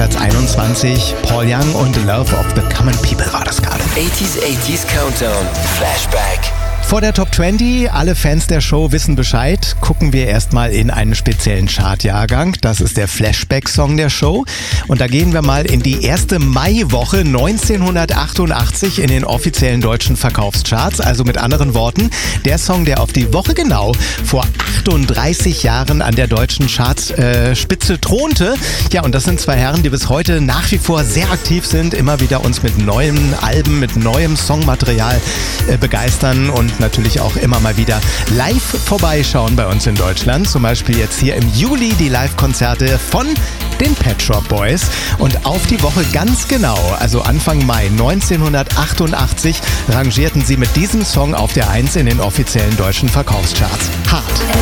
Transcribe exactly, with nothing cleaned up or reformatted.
Platz einundzwanzig. Paul Young und Love of the Common People war das gerade. achtziger achtziger Countdown. Flashback. Vor der Top zwanzig, alle Fans der Show wissen Bescheid, gucken wir erstmal in einen speziellen Chartjahrgang. Das ist der Flashback-Song der Show. Und da gehen wir mal in die erste Maiwoche neunzehnhundertachtundachtzig in den offiziellen deutschen Verkaufscharts. Also mit anderen Worten, der Song, der auf die Woche genau vor achtunddreißig Jahren an der deutschen Chartspitze äh, thronte. Ja, und das sind zwei Herren, die bis heute nach wie vor sehr aktiv sind, immer wieder uns mit neuen Alben, mit neuem Songmaterial äh, begeistern und natürlich auch immer mal wieder live vorbeischauen bei uns in Deutschland. Zum Beispiel jetzt hier im Juli die Live-Konzerte von den Pet Shop Boys. Und auf die Woche ganz genau, also Anfang Mai neunzehnhundertachtundachtzig, rangierten sie mit diesem Song auf der eins in den offiziellen deutschen Verkaufscharts. Hart.